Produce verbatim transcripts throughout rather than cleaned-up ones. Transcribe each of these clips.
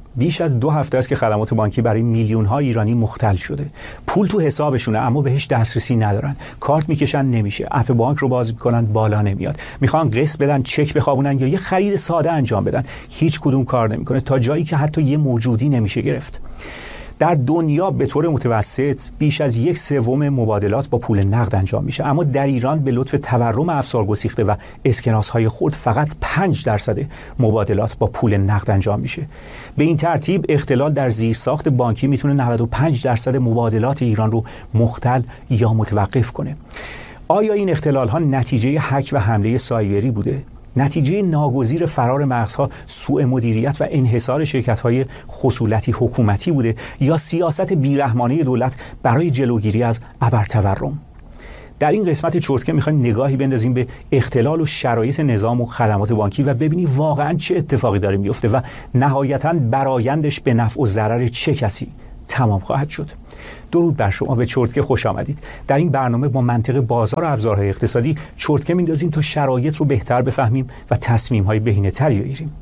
بیش از دو هفته است که خدمات بانکی برای میلیون ها ایرانی مختل شده. پول تو حسابشونه اما بهش دسترسی ندارن. کارت میکشن نمیشه. اپ بانک رو باز میکنن بالا نمیاد. میخوان قسط بدن، چک بخوابونن یا یه خرید ساده انجام بدن. هیچ کدوم کار نمیکنه تا جایی که حتی یه موجودی نمیشه گرفت. در دنیا به طور متوسط بیش از یک سوم مبادلات با پول نقد انجام میشه، اما در ایران به لطف تورم افسار گسیخته و اسکناس های خرد فقط پنج درصد مبادلات با پول نقد انجام میشه. به این ترتیب اختلال در زیرساخت بانکی میتونه نود و پنج درصد مبادلات ایران رو مختل یا متوقف کنه. آیا این اختلال ها نتیجه هک و حمله سایبری بوده؟ نتیجه ناگزیر فرار مغزها سوء مدیریت و انحصار شرکت‌های خصولتی حکومتی بوده یا سیاست بیرحمانه دولت برای جلوگیری از ابرتورم؟ در این قسمت چرتکه می‌خوایم نگاهی بندازیم به اختلال و شرایط نظام و خدمات بانکی و ببینیم واقعاً چه اتفاقی داره میفته و نهایتاً برآیندش به نفع و ضرر چه کسی تمام خواهد شد. درود بر شما، به چرتکه خوش آمدید. در این برنامه با منطق بازار و ابزارهای اقتصادی چرتکه میندازیم تا شرایط رو بهتر بفهمیم و تصمیم‌های بهینه‌تری بگیریم.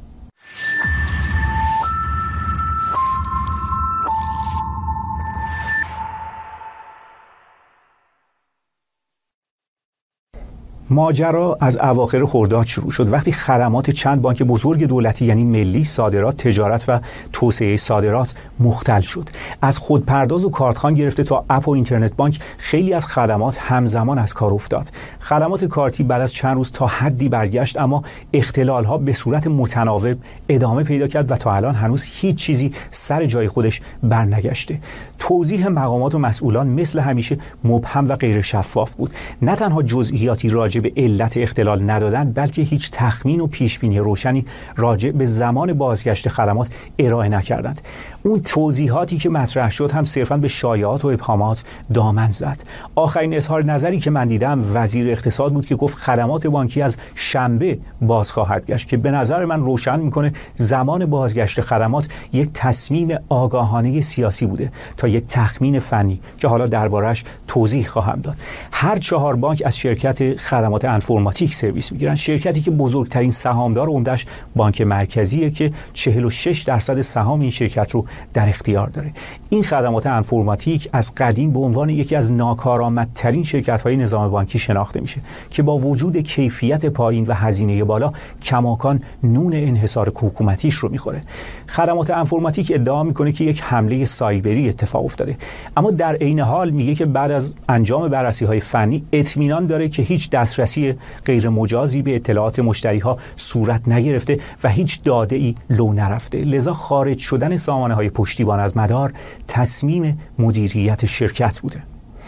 ماجرا از اواخر خرداد شروع شد وقتی خدمات چند بانک بزرگ دولتی یعنی ملی، صادرات، تجارت و توسعه صادرات مختل شد. از خودپرداز و کارتخوان گرفته تا اپ و اینترنت بانک خیلی از خدمات همزمان از کار افتاد. خدمات کارتی بعد از چند روز تا حدی برگشت، اما اختلال‌ها به صورت متناوب ادامه پیدا کرد و تا الان هنوز هیچ چیزی سر جای خودش برنگشته. توضیح مقامات و مسئولان مثل همیشه مبهم و غیر شفاف بود. نه تنها جزئیاتی راجع به علت اختلال ندادند، بلکه هیچ تخمین و پیشبینی روشنی راجع به زمان بازگشت خدمات ارائه نکردند. اون توضیحاتی که مطرح شد هم صرفاً به شایعات و ابهامات دامن زد. آخرین اظهار نظری که من دیدم وزیر اقتصاد بود که گفت خدمات بانکی از شنبه باز خواهد گشت، که به نظر من روشن میکنه زمان بازگشت خدمات یک تصمیم آگاهانه سیاسی بوده تا یک تخمین فنی که حالا دربارش توضیح خواهم داد. هر چهار بانک از شرکت خدمات انفرماتیک سرویس میگیرن، شرکتی که بزرگترین سهامدار عمده‌اش بانک مرکزیه که چهل و شش درصد سهام این شرکت رو در اختیار داره. این خدمات انفرماتیک از قدیم به عنوان یکی از ناکارآمدترین شرکت‌های نظام بانکی شناخته میشه که با وجود کیفیت پایین و هزینه بالا کماکان نون انحصار حکومتیش رو میخوره. خدمات انفرماتیک ادعا میکنه که یک حمله سایبری اتفاق افتاده، اما در عین حال میگه که بعد از انجام بررسی‌های فنی اطمینان داره که هیچ دسترسی غیر مجازی به اطلاعات مشتری‌ها صورت نگرفته و هیچ داده‌ای لو نرفته. لذا خارج شدن سامانه‌های پشتیبان از مدار تصمیم مدیریت شرکت بوده.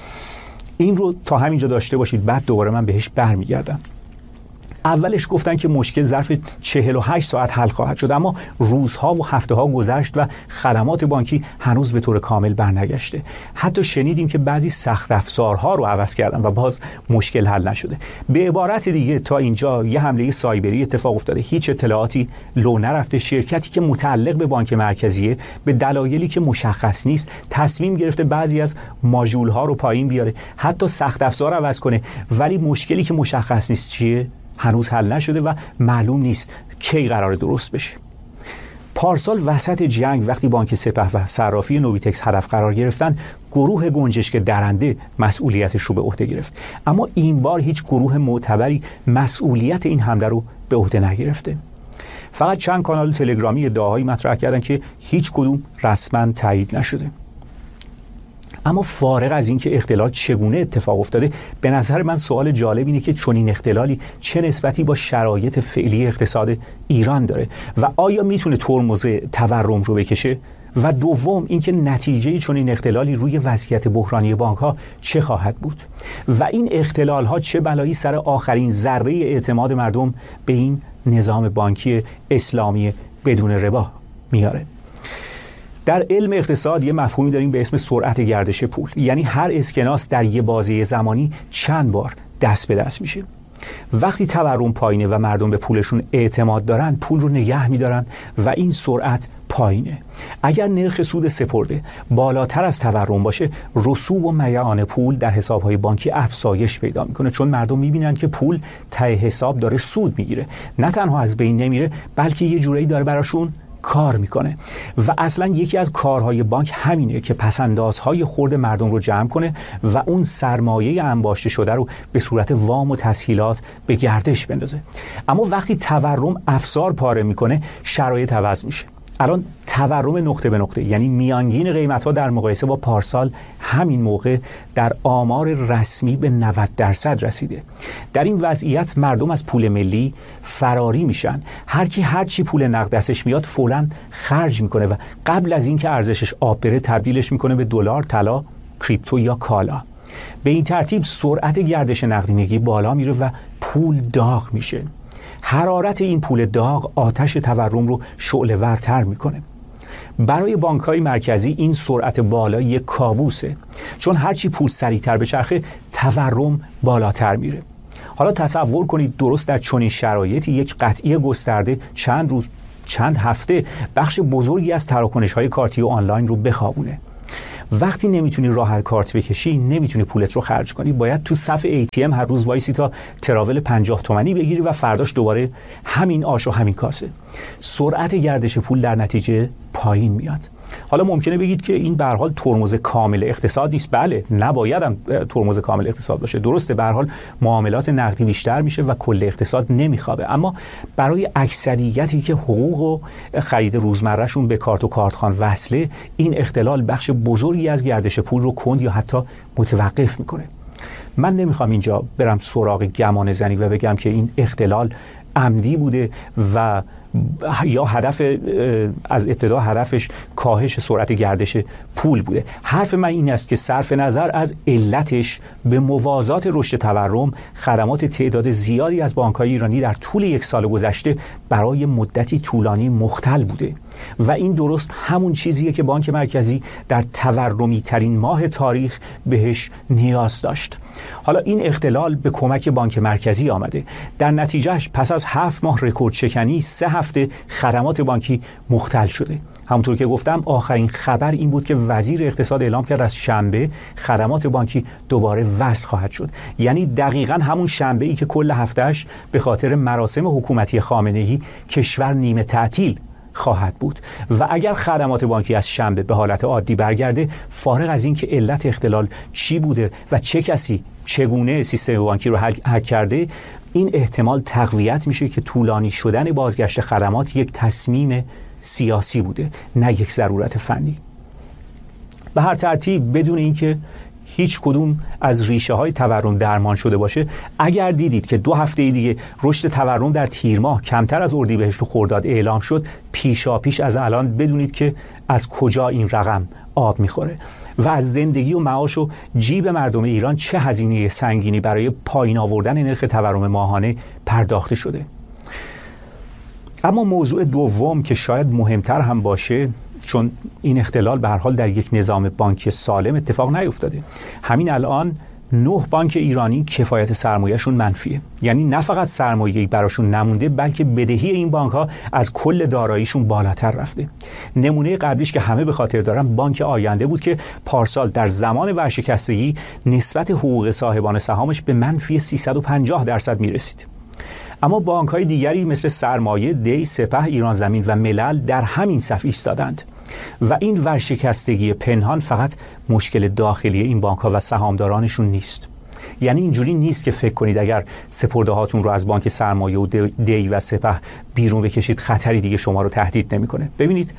این رو تا همینجا داشته باشید، بعد دوباره من بهش برمیگردم. اولش گفتن که مشکل ظرف چهل و هشت ساعت حل خواهد شد، اما روزها و هفته‌ها گذشت و خدمات بانکی هنوز به طور کامل برنگشته. حتی شنیدیم که بعضی سخت افزارها رو عوض کردن و باز مشکل حل نشده. به عبارت دیگه تا اینجا یه حمله سایبری اتفاق افتاده، هیچ اطلاعاتی لو نرفته. شرکتی که متعلق به بانک مرکزیه به دلایلی که مشخص نیست تصمیم گرفته بعضی از ماژول‌ها رو پایین بیاره، حتی سخت افزار عوض کنه، ولی مشکلی که مشخص نیست چیه هنوز حل نشده و معلوم نیست کی قرار درست بشه. پارسال وسط جنگ وقتی بانک سپه و صرافی نویتکس هدف قرار گرفتن، گروه گنجشک درنده مسئولیتش رو به عهده گرفت، اما این بار هیچ گروه معتبری مسئولیت این حمله رو به عهده نگرفته. فقط چند کانال تلگرامی ادعاهایی مطرح کردن که هیچ کدوم رسما تایید نشده. اما فارغ از این که اختلال چگونه اتفاق افتاده، به نظر من سوال جالب اینه که چنین اختلالی چه نسبتی با شرایط فعلی اقتصاد ایران داره و آیا میتونه ترمز تورم رو بکشه؟ و دوم اینکه نتیجه چنین اختلالی روی وضعیت بحرانی بانک‌ها چه خواهد بود و این اختلال‌ها چه بلایی سر آخرین ذره اعتماد مردم به این نظام بانکی اسلامی بدون ربا میاره. در علم اقتصاد یه مفهومی داریم به اسم سرعت گردش پول، یعنی هر اسکناس در یه بازه زمانی چند بار دست به دست میشه. وقتی تورم پایینه و مردم به پولشون اعتماد دارن، پول رو نگه میدارن و این سرعت پایینه. اگر نرخ سود سپرده بالاتر از تورم باشه، رسوب و میعان پول در حسابهای بانکی افزایش پیدا میکنه، چون مردم میبینن که پول ته حساب داره سود میگیره، نه تنها از بین نمیره بلکه یه جورایی داره براشون کار میکنه و اصلا یکی از کارهای بانک همینه که پسندازهای خرد مردم رو جمع کنه و اون سرمایه انباشته شده رو به صورت وام و تسهیلات به گردش بندازه. اما وقتی تورم افسار پاره میکنه شرایط عوض میشه. الان تورم نقطه به نقطه، یعنی میانگین قیمت‌ها در مقایسه با پارسال همین موقع در آمار رسمی به نود درصد رسیده. در این وضعیت مردم از پول ملی فراری میشن. هر کی هر چی پول نقد دستش میاد فوراً خرج میکنه و قبل از اینکه ارزشش آب بره تبدیلش میکنه به دلار، طلا، کریپتو یا کالا. به این ترتیب سرعت گردش نقدینگی بالا میره و پول داغ میشه. حرارت این پول داغ آتش تورم رو شعله‌ورتر میکنه. برای بانک‌های مرکزی این سرعت بالا یک کابوسه، چون هرچی پول سریعتر بچرخه تورم بالاتر میره. حالا تصور کنید درست در چنین شرایطی یک قطعی گسترده چند روز، چند هفته بخش بزرگی از تراکنش‌های کارتی و آنلاین رو بخوابونه. وقتی نمیتونی راحت کارت بکشی، نمیتونی پولت رو خرج کنی، باید تو صف ای تی ام هر روز وایسی تا تراول پنجاه تومانی بگیری و فرداش دوباره همین آش و همین کاسه. سرعت گردش پول در نتیجه پایین میاد. حالا ممکنه بگید که این به هر حال ترمز کامل اقتصاد نیست. بله، نباید هم ترمز کامل اقتصاد باشه. درسته، به هر حال معاملات نقدی بیشتر میشه و کل اقتصاد نمیخوابه، اما برای اکثریتی که حقوق و خرید روزمرهشون به کارت و کارتخوان وصله، این اختلال بخش بزرگی از گردش پول رو کند یا حتی متوقف میکنه. من نمیخوام اینجا برم سراغ گمان زنی و بگم که این اختلال عمدی بوده و یا هدف از ابتدا هدفش کاهش سرعت گردش پول بوده. حرف من این است که صرف نظر از علتش به موازات رشد تورم، خدمات تعداد زیادی از بانک‌های ایرانی در طول یک سال گذشته برای مدتی طولانی مختل بوده و این درست همون چیزیه که بانک مرکزی در تورمی ترین ماه تاریخ بهش نیاز داشت. حالا این اختلال به کمک بانک مرکزی آمده. در نتیجهش پس از هفت ماه رکورد شکنی سه هفته خدمات بانکی مختل شده. همونطور که گفتم آخرین خبر این بود که وزیر اقتصاد اعلام کرد از شنبه خدمات بانکی دوباره وصل خواهد شد. یعنی دقیقاً همون شنبه ای که کل هفتهش به خاطر مراسم حکومتی خامنه‌ای کشور نیمه تعطیل خواهد بود و اگر خدمات بانکی از شنبه به حالت عادی برگرده، فارغ از این که علت اختلال چی بوده و چه کسی چگونه سیستم بانکی رو هک کرده، این احتمال تقویت میشه که طولانی شدن بازگشت خدمات یک تصمیم سیاسی بوده، نه یک ضرورت فنی. به هر ترتیب بدون اینکه هیچ کدوم از ریشه های تورم درمان شده باشه، اگر دیدید که دو هفته دیگه رشد تورم در تیر ماه کمتر از اردیبهشت و خرداد اعلام شد، پیشا پیش از الان بدونید که از کجا این رقم آب میخوره و از زندگی و معاش و جیب مردم ایران چه هزینه سنگینی برای پایین آوردن نرخ تورم ماهانه پرداخته شده. اما موضوع دوم که شاید مهمتر هم باشه، چون این اختلال به هر حال در یک نظام بانکی سالم اتفاق نیفتاده. همین الان نه بانک ایرانی کفایت سرمایه‌شون منفیه، یعنی نه فقط سرمایه‌ای براشون نمونده بلکه بدهی این بانک‌ها از کل داراییشون بالاتر رفته. نمونه قبلیش که همه به خاطر دارن بانک آینده بود که پارسال در زمان ورشکستگی نسبت حقوق صاحبان سهامش به منفی سیصد و پنجاه درصد میرسید. اما بانک‌های دیگری مثل سرمایه، دی، سپه، ایران زمین و ملل در همین صف ایستادند و این ورشکستگی پنهان فقط مشکل داخلی این بانک‌ها و سهامدارانشون نیست. یعنی اینجوری نیست که فکر کنید اگر سپرده هاتون رو از بانک سرمایه و دی و سپه بیرون بکشید خطری دیگه شما رو تهدید نمی‌کنه. ببینید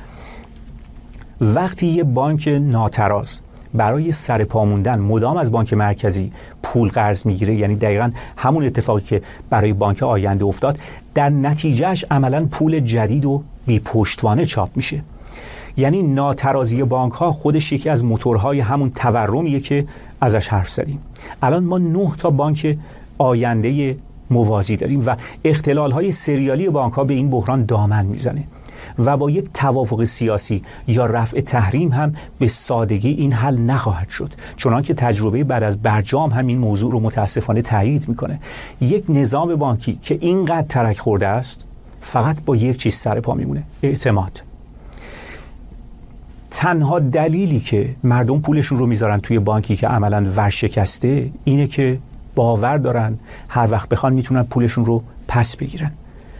وقتی یه بانک ناتراز برای سر پا موندن مدام از بانک مرکزی پول قرض میگیره، یعنی دقیقاً همون اتفاقی که برای بانک آینده افتاد، در نتیجهش عملاً پول جدید و بی پشتوانه چاپ میشه. یعنی ناترازی بانک ها خودش یکی از موتورهای همون تورمیه که ازش حرف زدیم. الان ما نه تا بانک آینده موازی داریم و اختلال های سریالی بانک ها به این بحران دامن میزنه و با یک توافق سیاسی یا رفع تحریم هم به سادگی این حل نخواهد شد، چنانکه تجربه بعد از برجام هم این موضوع رو متاسفانه تایید میکنه. یک نظام بانکی که اینقدر ترک خورده است فقط با یک چیز سر پا میمونه: اعتماد. تنها دلیلی که مردم پولشون رو میذارن توی بانکی که عملاً ورشکسته اینه که باور دارن هر وقت بخوان میتونن پولشون رو پس بگیرن.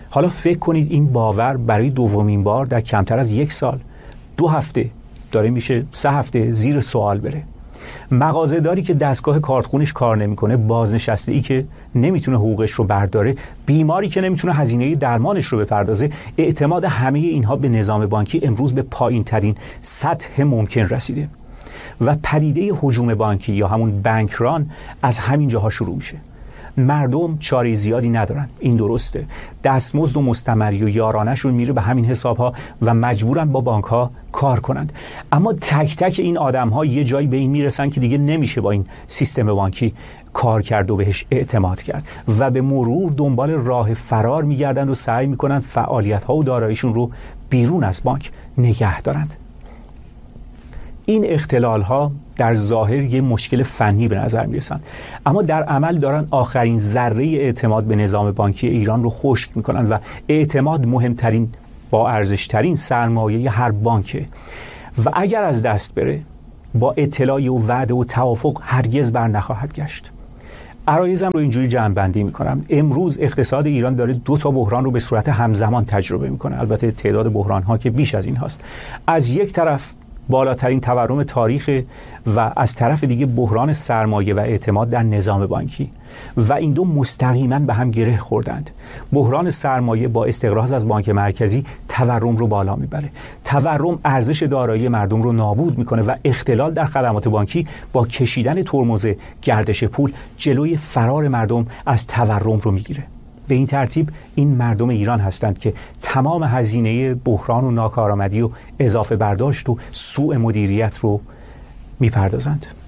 حالا فکر کنید این باور برای دومین بار در کمتر از یک سال، دو هفته داره میشه سه هفته زیر سوال بره. مغازه‌داری که دستگاه کارتخونش کار نمیکنه، بازنشسته ای که نمیتونه حقوقش رو برداره، بیماری که نمیتونه هزینه درمانش رو بپردازه، اعتماد همه اینها به نظام بانکی امروز به پایین ترین سطح ممکن رسیده و پدیده هجوم بانکی یا همون بانک ران از همین جاها شروع میشه. مردم چاره زیادی ندارن، این درسته، دستمزد و مستمری و یارانه‌شون میره به همین حساب‌ها و مجبورن با بانک‌ها کار کنند. اما تک تک این آدم‌ها یه جایی به این میرسن که دیگه نمیشه با این سیستم بانکی کار کرد و بهش اعتماد کرد و به مرور دنبال راه فرار میگردند و سعی میکنند فعالیت‌ها و داراییشون رو بیرون از بانک نگه دارند. این اختلال ها در ظاهر یه مشکل فنی به نظر میرسن، اما در عمل دارن آخرین ذره اعتماد به نظام بانکی ایران رو خشک میکنن و اعتماد مهمترین با ارزشترین سرمایه هر بانکه و اگر از دست بره با اطلاع و وعده و توافق هرگز بر نخواهد گشت. عرایزم رو اینجوری جمع‌بندی میکنم. امروز اقتصاد ایران داره دو تا بحران رو به صورت همزمان تجربه میکنه، البته تعداد بحران ها که بیش از این هاست. از یک طرف بالاترین تورم تاریخ و از طرف دیگه بحران سرمایه و اعتماد در نظام بانکی و این دو مستقیما به هم گره خوردند. بحران سرمایه با استقراض از بانک مرکزی تورم رو بالا میبره، تورم ارزش دارایی مردم رو نابود میکنه و اختلال در خدمات بانکی با کشیدن ترمز گردش پول جلوی فرار مردم از تورم رو میگیره. به این ترتیب این مردم ایران هستند که تمام هزینه بحران و ناکارآمدی و اضافه برداشت و سوء مدیریت رو میپردازند.